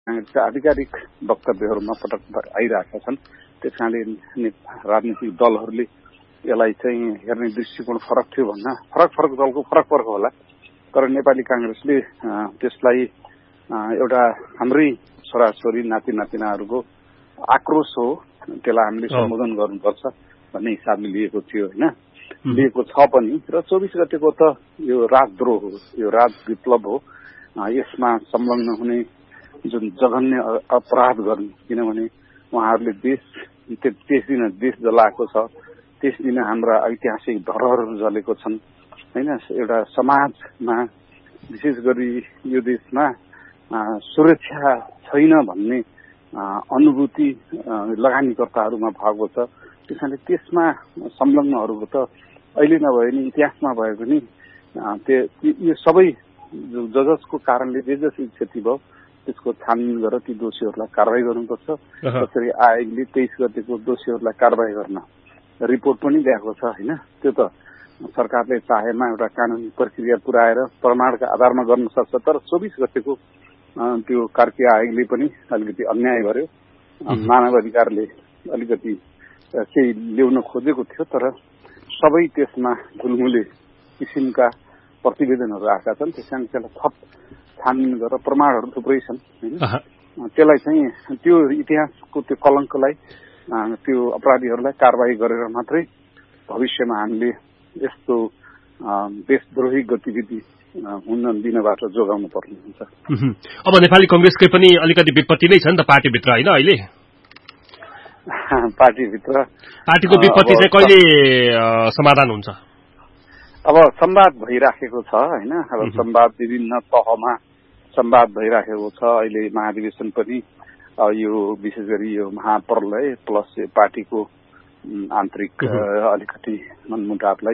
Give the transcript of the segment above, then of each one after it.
आधिकारिक वक्तव्यहरूमा पटक पटक आइरहेका छन्। त्यस कारणले राजनीतिक दलहरूले यसलाई चाहिँ हेर्ने दृष्टिकोण फरक थियो भन्न फरक दलको फरक होला। तर नेपाली कांग्रेसले त्यसलाई एउटा हाम्रै छोराछोरी नाति नातिनाहरूको आक्रोश हो, त्यसलाई हामीले सम्बोधन गर्नुपर्छ भन्ने हिसाबले लिएको थियो होइन, लिएको छ पनि। र 24 गतेको त यो राजद्रोह हो, यो राज विप्लव हो। यसमा संलग्न हुने जुन जघन्य अपराध गर्ने, किनभने उहाँहरूले त्यस दिन देश जलाएको छ, त्यस दिन हाम्रा ऐतिहासिक धरोहरहरू जलेको छन् होइन। एउटा समाजमा विशेष गरी यो देशमा सुरक्षा छैन भन्ने अनुभूति लगानीकर्ताहरूमा भएको छ। त्यसैले त्यसमा संलग्नहरूको त अहिले नभए नि इतिहासमा भए पनि यो सबै जजसको कारणले जे जसरी क्षति भयो त्यसको छानबिन गरेर ती दोषीहरूलाई कारवाही गर्नुपर्छ। जसरी आयोगले 23 गतेको दोषीहरूलाई कारवाही गर्न रिपोर्ट पनि ल्याएको छ होइन। त्यो त सरकारले चाहेमा एउटा कानुनी प्रक्रिया पुर्याएर प्रमाणका आधारमा गर्न सक्छ। तर 24 गतेको त्यो कार्कीय आयोगले पनि अलिकति अन्याय गर्यो। मानव अधिकारले अलिकति केही ल्याउन खोजेको थियो, तर सबै त्यसमा गुलमुले किसिमका प्रतिवेदनहरू आएका छन्। त्यसकारण त्यसलाई थप छानबिन गरेर प्रमाणहरू थुप्रै छन् होइन। त्यसलाई चाहिँ त्यो इतिहासको त्यो कलङ्कलाई त्यो अपराधीहरूलाई कारवाही गरेर मात्रै भविष्यमा हामीले यस्तो देशद्रोही गतिविधि हुन दिनबाट जोगाउनु पर्ने हुन्छ। अब नेपाली कांग्रेसकै पनि अलिकति विपत्ति नै छ नि त पार्टीभित्र होइन अहिले। पार्टीको विपत्ति चाहिँ कहिले समाधान हुन्छ? अब संवाद भइराखेको छ होइन। अब संवाद विभिन्न तहमा संवाद भइराखेको छ। अहिले महाधिवेशन पनि यो विशेष गरी यो महाप्रलय प्लस पार्टीको आन्तरिक अलिकति मनमुटावलाई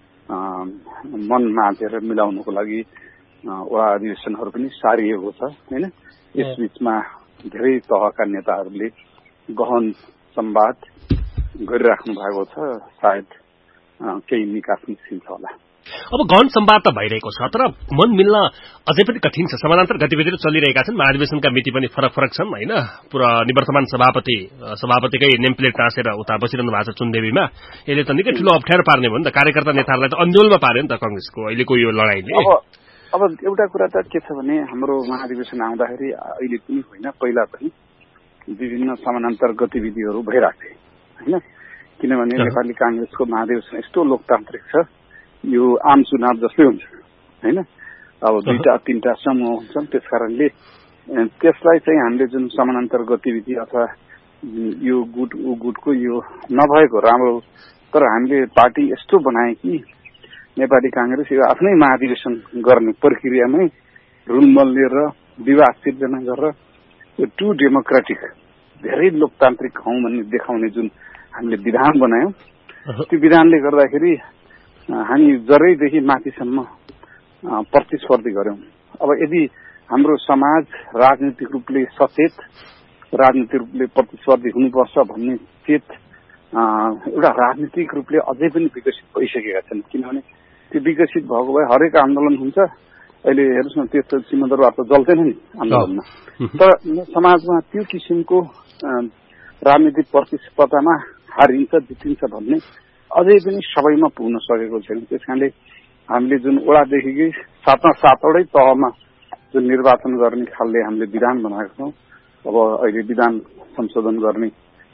मन माझेर मिलाउनको लागि वडा अधिवेशनहरू पनि सारिएको छ होइन। यस बीचमा धेरै तहका नेताहरूले गहन संवाद गरिराख्नु भएको छ। सायद केही निकास निस्किन्छ होला। अब गहन संवाद त भइरहेको छ, तर मन मिल्न अझै पनि कठिन छ। समानान्तर गतिविधिहरू चलिरहेका छन्। महाधिवेशनका मिति पनि फरक छन् होइन। पुरा निवर्तमान सभापतिकै नेमप्लेट टाँसेर उता बसिरहनु भएको छ चुनदेवीमा। यसले त निकै ठूलो अप्ठ्यारो पार्ने भयो नि त, कार्यकर्ता नेताहरूलाई त अन्यलमा पार्यो नि त कांग्रेसको अहिलेको यो लडाईले। अब एउटा कुरा त के छ भने हाम्रो महाधिवेशन आउँदाखेरि अहिले पनि होइन, पहिला पनि विभिन्न समानान्तर गतिविधिहरू भइरहेको थियो होइन। किनभने नेपाली कांग्रेसको महाधिवेशन यस्तो लोकतान्त्रिक छ, यो आम चुनाव जस्तै हुन्छ होइन। अब 2-3टा समूह हुन्छन्। त्यस कारणले त्यसलाई चाहिँ हामीले जुन समानान्तर गतिविधि अथवा यो गुट ऊ गुटको यो नभएको राम्रो, तर हामीले पार्टी यस्तो बनाए कि नेपाली कांग्रेस यो आफ्नै महाधिवेशन गर्ने प्रक्रियामै रुलमल लिएर विवाद सिर्जना गरेर यो टु डेमोक्रेटिक धेरै लोकतान्त्रिक हौं भन्ने देखाउने जुन हामीले विधान बनायौं, त्यो विधानले गर्दाखेरि हामी जरैदेखि माथिसम्म प्रतिस्पर्धी गर्यौं। अब यदि हाम्रो समाज राजनीतिक रूपले सचेत, राजनीतिक रूपले प्रतिस्पर्धी हुनुपर्छ भन्ने चेत एउटा राजनीतिक रूपले अझै पनि विकसित भइसकेका छन्। किनभने त्यो विकसित भएको भए हरेक आन्दोलन हुन्छ। अहिले हेर्नुहोस् न, त्यस्तो सिंहदरबार त जल्दैन नि आन्दोलनमा। तर समाजमा त्यो किसिमको राजनीतिक प्रतिस्पर्धामा हारिन्छ जितिन्छ भन्ने अझै पनि सबैमा पुग्न सकेको छैन। त्यसकारणले हामीले जुन वडादेखिकै 7वटै तहमा जुन निर्वाचन गर्ने खालले हामीले विधान बनाएको छौं, अब अहिले विधान संशोधन गर्ने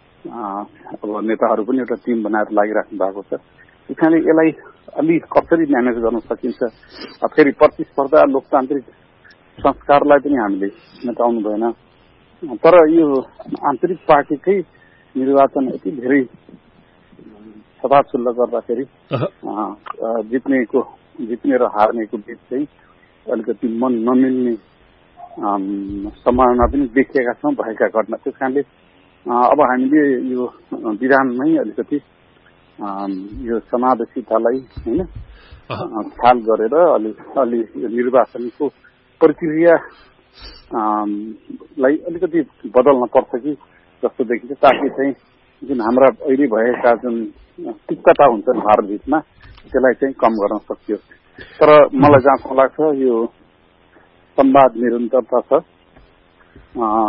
अब नेताहरू पनि एउटा टिम बनाएर लागिराख्नु भएको छ। त्यसकारणले यसलाई अलि कसरी म्यानेज गर्न सकिन्छ, फेरि प्रतिस्पर्धा लोकतान्त्रिक संस्कारलाई पनि हामीले मेटाउनु भएन। तर यो आन्तरिक पार्टीकै निर्वाचन यति धेरै छताछुल्ल गर्दाखेरि जित्ने र हार्नेको बीच चाहिँ अलिकति मन नमिल्ने सम्भावना पनि देखिएका छौँ भएका घटना। त्यस कारणले अब हामीले यो विधानमै अलिकति यो समावेशितालाई होइन ख्याल गरेर अलि निर्वाचनको प्रक्रिया लाई अलिकति बदल्न पर्छ कि जस्तो देखिन्छ, ताकि चाहिँ जुन हाम्रा अहिले भएका जुन तिक्तता हुन्छन् भारतभित्रमा त्यसलाई चाहिँ कम गर्न सकियोस्। तर मलाई जहाँसम्म लाग्छ यो संवाद निरन्तरता छ।